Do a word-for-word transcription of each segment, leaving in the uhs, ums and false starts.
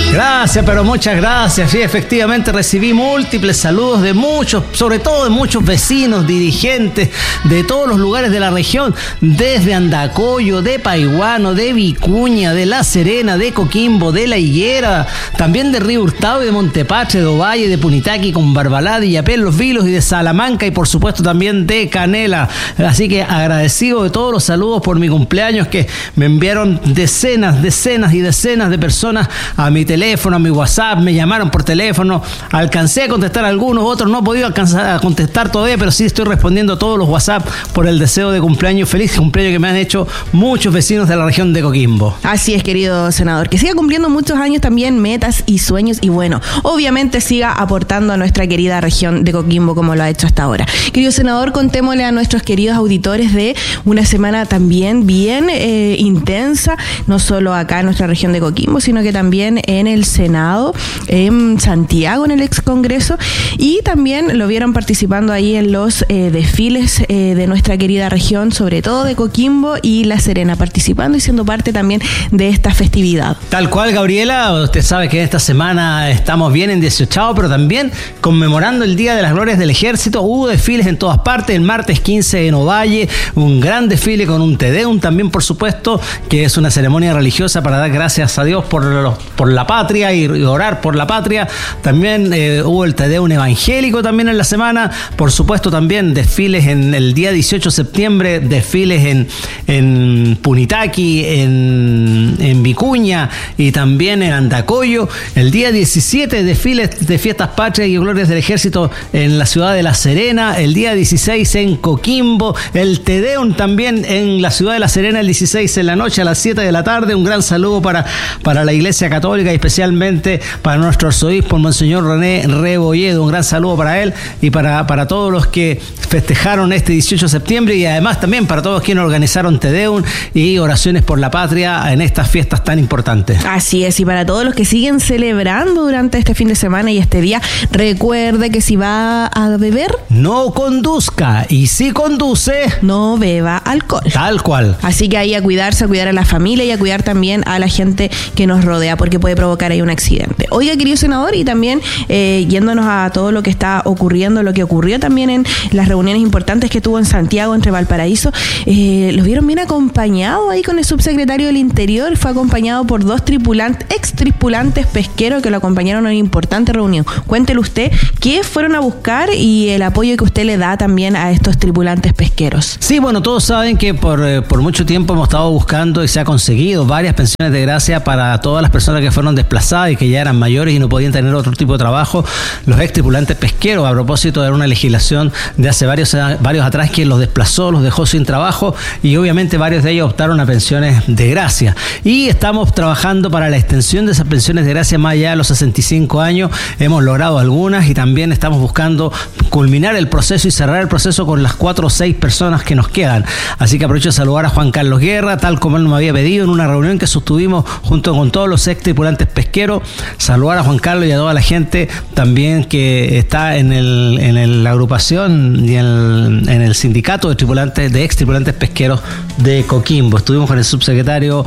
Gracias, pero muchas gracias. Sí, efectivamente recibí múltiples saludos de muchos, sobre todo de muchos vecinos, dirigentes de todos los lugares de la región, desde Andacollo, de Paihuano, de Vicuña, de La Serena, de Coquimbo, de La Higuera, también de Río Hurtado y de Montepatri, de Ovalle, de Punitaqui, con Barbalá, de Illapel, Los Vilos y de Salamanca y por supuesto también de Canela. Así que agradecido de todos los saludos por mi cumpleaños que me enviaron decenas, decenas y decenas de personas a mi teléfono. teléfono, a mi WhatsApp, me llamaron por teléfono, alcancé a contestar a algunos, otros no he podido alcanzar a contestar todavía, pero sí estoy respondiendo a todos los WhatsApp por el deseo de cumpleaños, feliz cumpleaños que me han hecho muchos vecinos de la región de Coquimbo. Así es, querido senador, que siga cumpliendo muchos años también, metas y sueños, y bueno, obviamente siga aportando a nuestra querida región de Coquimbo como lo ha hecho hasta ahora. Querido senador, contémosle a nuestros queridos auditores de una semana también bien eh, intensa, no solo acá en nuestra región de Coquimbo, sino que también en el Senado, en Santiago, en el ex Congreso, y también lo vieron participando ahí en los eh, desfiles eh, de nuestra querida región, sobre todo de Coquimbo y La Serena, participando y siendo parte también de esta festividad. Tal cual, Gabriela, usted sabe que esta semana estamos bien en dieciocho, pero también conmemorando el Día de las Glorias del Ejército. Hubo desfiles en todas partes, el martes quince en Ovalle, un gran desfile con un Te Deum también, por supuesto, que es una ceremonia religiosa para dar gracias a Dios por, los, por la patria y orar por la patria. También eh, hubo el Te Deum evangélico también en la semana, por supuesto también desfiles en el día dieciocho de septiembre, desfiles en, en Punitaqui, en, en Vicuña y también en Andacollo. El día diecisiete desfiles de fiestas patrias y glorias del ejército en la ciudad de La Serena, el día dieciséis en Coquimbo, el Te Deum también en la ciudad de La Serena el dieciséis en la noche a las siete de la tarde. Un gran saludo para, para la Iglesia Católica y especialmente para nuestro arzobispo, Monseñor René Rebolledo. Un gran saludo para él y para, para todos los que festejaron este dieciocho de septiembre y además también para todos quienes organizaron Te Deum y oraciones por la patria en estas fiestas tan importantes. Así es, y para todos los que siguen celebrando durante este fin de semana y este día, recuerde que si va a beber, no conduzca, y si conduce, no beba alcohol. Tal cual. Así que ahí a cuidarse, a cuidar a la familia y a cuidar también a la gente que nos rodea, porque puede provocar ahí un accidente. Oiga, querido senador, y también eh, yéndonos a todo lo que está ocurriendo, lo que ocurrió también en las reuniones importantes que tuvo en Santiago, entre Valparaíso, eh, ¿lo vieron bien acompañado ahí con el subsecretario del Interior? Fue acompañado por dos tripulantes, ex tripulantes pesqueros que lo acompañaron a una importante reunión. Cuéntele usted qué fueron a buscar y el apoyo que usted le da también a estos tripulantes pesqueros. Sí, bueno, todos saben que por, eh, por mucho tiempo hemos estado buscando y se ha conseguido varias pensiones de gracia para todas las personas que fueron desplazadas y que ya eran mayores y no podían tener otro tipo de trabajo, los ex tripulantes pesqueros, a propósito de una legislación de hace varios, varios atrás que los desplazó, los dejó sin trabajo y obviamente varios de ellos optaron a pensiones de gracia. Y estamos trabajando para la extensión de esas pensiones de gracia más allá de los sesenta y cinco años. Hemos logrado algunas y también estamos buscando culminar el proceso y cerrar el proceso con las cuatro o seis personas que nos quedan. Así que aprovecho de saludar a Juan Carlos Guerra, tal como él me había pedido en una reunión que sostuvimos junto con todos los ex tripulantes pesqueros. Saludar a Juan Carlos y a toda la gente también que está en el en el, la agrupación y en el, en el sindicato de tripulantes, de ex tripulantes pesqueros de Coquimbo. Estuvimos con el subsecretario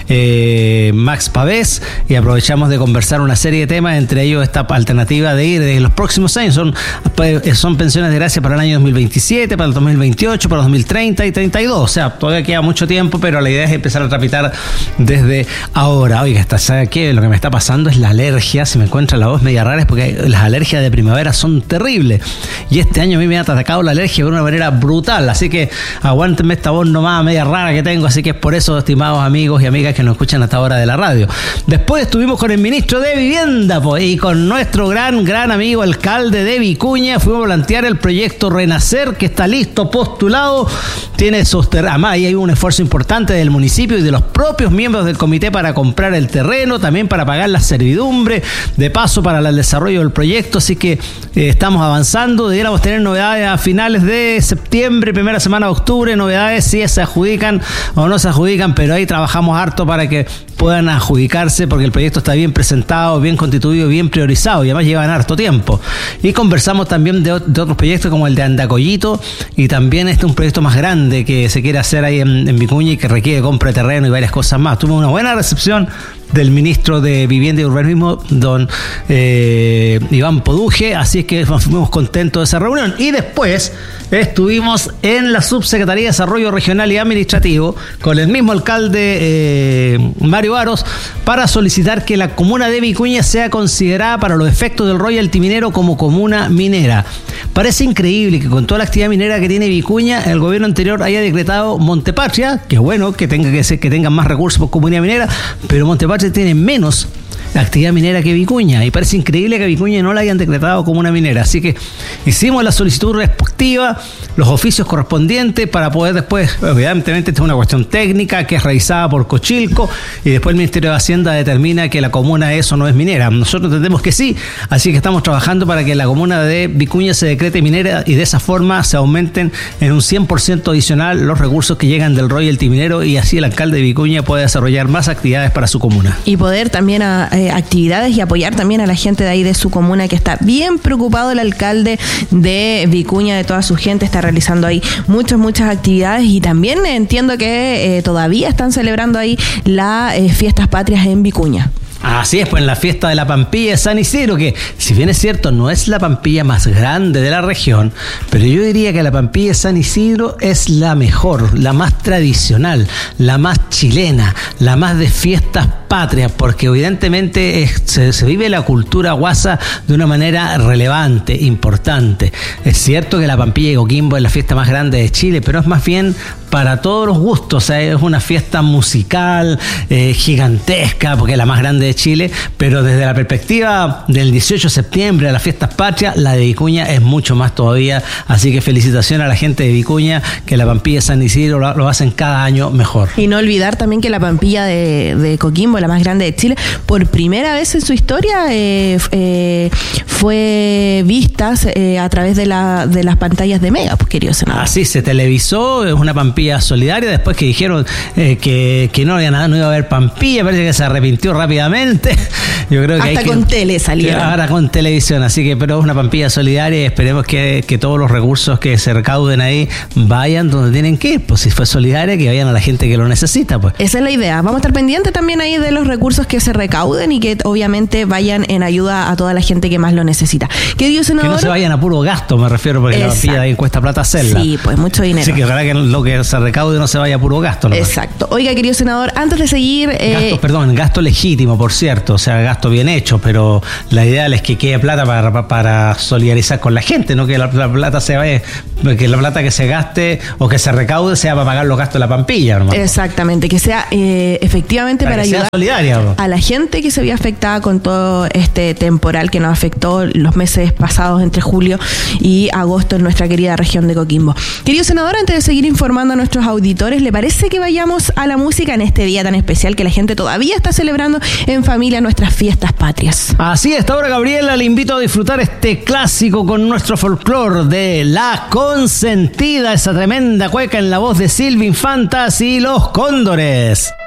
eh, Max Pavés y aprovechamos de conversar una serie de temas, entre ellos esta alternativa de ir en los próximos años. Son, son pensiones de gracia para el año dos mil veintisiete, para el dos mil veintiocho, para el dos mil treinta y treinta y dos. O sea, todavía queda mucho tiempo, pero la idea es empezar a tramitar desde ahora. Oiga, ¿sabe qué? Lo que me está pasando es la alergia. Si me encuentra la voz media rara es porque las alergias de primavera son terribles. Y este año a mí me ha atacado la alergia de una manera brutal. Así que aguántenme esta voz nomás media rara que tengo. Así que es por eso, estimados amigos y amigas que nos escuchan hasta ahora de la radio. Después estuvimos con el ministro de Vivienda pues, y con nuestro gran, gran amigo alcalde de Vicuña. Fuimos a plantear el proyecto Renacer, que está listo, postulado. Tiene esos ter- Además, ahí hay un esfuerzo importante del municipio y de los propios miembros del comité para comprar el terreno, también para pagar la servidumbre, de paso para el desarrollo del proyecto. Así que eh, estamos avanzando. Debiéramos tener novedades a finales de septiembre, primera semana de octubre, novedades si se adjudican o no se adjudican, pero ahí trabajamos harto para que puedan adjudicarse, porque el proyecto está bien presentado, bien constituido, bien priorizado y además llevan harto tiempo. Y conversamos también de, de otros proyectos como el de Andacollito y también este un proyecto más grande que se quiere hacer ahí en, en Vicuña y que requiere compra de terreno y varias cosas más. Tuvo una buena recepción del ministro de Vivienda y Urbanismo, don eh, Iván Poduje, así es que fuimos contentos de esa reunión. Y después estuvimos en la Subsecretaría de Desarrollo Regional y Administrativo con el mismo alcalde eh, Mario Aros para solicitar que la comuna de Vicuña sea considerada para los efectos del royalty minero como comuna minera. Parece increíble que con toda la actividad minera que tiene Vicuña, el gobierno anterior haya decretado Montepatria, que es bueno que tenga que ser, que tengan más recursos por comunidad minera, pero Montepatria tiene menos actividad minera que Vicuña, y parece increíble que Vicuña no la hayan decretado como una minera. Así que hicimos la solicitud respectiva, los oficios correspondientes para poder después, evidentemente esta es una cuestión técnica que es revisada por Cochilco y después el Ministerio de Hacienda determina que la comuna es o no es minera. Nosotros entendemos que sí, así que estamos trabajando para que la comuna de Vicuña se decrete minera y de esa forma se aumenten en un cien por ciento adicional los recursos que llegan del royalty minero, y así el alcalde de Vicuña puede desarrollar más actividades para su comuna. Y poder también a, eh, actividades y apoyar también a la gente de ahí de su comuna, que está bien preocupado el alcalde de Vicuña, de toda su gente, está realizando ahí muchas, muchas actividades, y también entiendo que eh, todavía están celebrando ahí las eh, fiestas patrias en Vicuña. Así es, pues en la fiesta de la Pampilla de San Isidro, que si bien es cierto no es la Pampilla más grande de la región, pero yo diría que la Pampilla de San Isidro es la mejor, la más tradicional, la más chilena, la más de fiestas patrias, porque evidentemente es, se, se vive la cultura guasa de una manera relevante, importante. Es cierto que la Pampilla de Coquimbo es la fiesta más grande de Chile, pero es más bien para todos los gustos. O sea, es una fiesta musical eh, gigantesca, porque es la más grande de Chile, pero desde la perspectiva del dieciocho de septiembre a las fiestas patrias, la de Vicuña es mucho más todavía. Así que felicitaciones a la gente de Vicuña, que la Pampilla de San Isidro lo, lo hacen cada año mejor. Y no olvidar también que la Pampilla de, de Coquimbo, la más grande de Chile, por primera vez en su historia eh, eh, fue vista eh, a través de, la, de las pantallas de Mega, pues, querido senador. Así se televisó, es una Pampilla solidaria, después que dijeron eh, que, que no había nada, no iba a haber Pampilla, parece que se arrepintió rápidamente. Yo creo que hasta hay que, con tele salieron. Ahora con televisión, así que pero es una Pampilla solidaria y esperemos que, que todos los recursos que se recauden ahí vayan donde tienen que ir. Pues si fue solidaria, que vayan a la gente que lo necesita, pues. Esa es la idea. Vamos a estar pendientes también ahí de los recursos que se recauden y que obviamente vayan en ayuda a toda la gente que más lo necesita. Querido senador, que no se vayan a puro gasto, me refiero, porque exacto, la Pampilla ahí cuesta plata hacerla. Sí, pues mucho dinero. Así que ojalá que lo que se recaude no se vaya a puro gasto, ¿no? Exacto. Oiga, querido senador, antes de seguir... Eh... Gasto, perdón, gasto legítimo, por cierto, o sea, gasto bien hecho, pero la idea es que quede plata para, para, para solidarizar con la gente, no que la, la plata se vaya, que la plata que se gaste o que se recaude sea para pagar los gastos de la Pampilla, hermano. Exactamente, que sea eh, efectivamente para, para ayudar solidaria, a la gente que se vio afectada con todo este temporal que nos afectó los meses pasados entre julio y agosto en nuestra querida región de Coquimbo. Querido senador, antes de seguir informando a nuestros auditores, ¿le parece que vayamos a la música en este día tan especial que la gente todavía está celebrando en familia nuestras fiestas patrias? Así es, ahora Gabriela, le invito a disfrutar este clásico con nuestro folclore de La Consentida, esa tremenda cueca en la voz de Silvia Infantas y Los Cóndores.